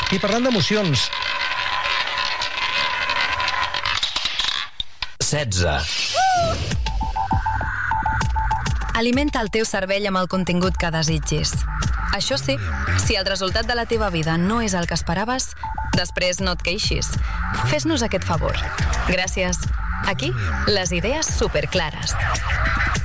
I parlant d'emocions... 16. Alimenta el teu cervell amb el contingut que desitgis. Això sí, si el resultat de la teva vida no és el que esperaves, després no et queixis. Fes-nos aquest favor. Gràcies. Aquí, les idees superclares.